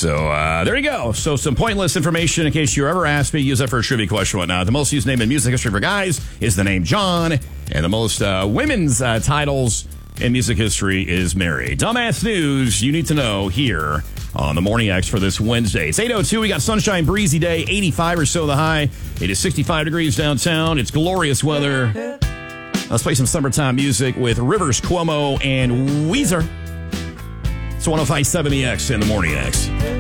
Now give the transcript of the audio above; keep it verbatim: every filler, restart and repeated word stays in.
So uh, there you go. So some pointless information in case you ever asked me. Use that for a trivia question or whatnot. The most used name in music history for guys is the name John. And the most uh, women's uh, titles in music history is Mary. Dumbass news you need to know here on the Morning X for this Wednesday. It's eight oh two. We got sunshine, breezy day, eighty-five or so the high. It is sixty-five degrees downtown. It's glorious weather. Let's play some summertime music with Rivers Cuomo and Weezer. It's one oh five point seven The X in the Morning X.